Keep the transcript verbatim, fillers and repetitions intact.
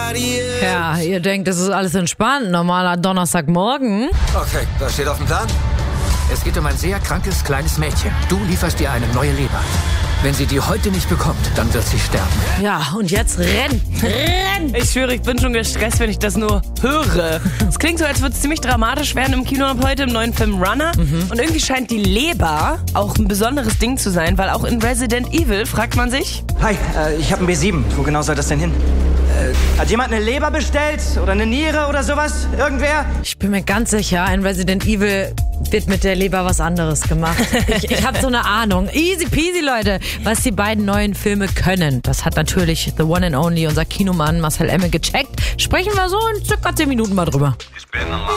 Ja, ihr denkt, das ist alles entspannt. Normaler Donnerstagmorgen. Okay, was steht auf dem Plan? Es geht um ein sehr krankes kleines Mädchen. Du lieferst ihr eine neue Leber. Wenn sie die heute nicht bekommt, dann wird sie sterben. Ja, und jetzt renn, renn! Ich schwöre, ich bin schon gestresst, wenn ich das nur höre. Es klingt so, als würde es ziemlich dramatisch werden im Kino ab heute im neuen Film Runner. Mhm. Und irgendwie scheint die Leber auch ein besonderes Ding zu sein, weil auch in Resident Evil fragt man sich... Hi, äh, ich habe ein B sieben. Wo genau soll das denn hin? Äh, hat jemand eine Leber bestellt? Oder eine Niere oder sowas? Irgendwer? Ich bin mir ganz sicher, in Resident Evil wird mit der Leber was anderes gemacht. Ich, ich habe so eine Ahnung. Easy peasy, Leute, was die beiden neuen Filme können. Das hat natürlich The One and Only, unser Kinomann Marcel Emme, gecheckt. Sprechen wir so in circa zehn Minuten mal drüber. It's been a long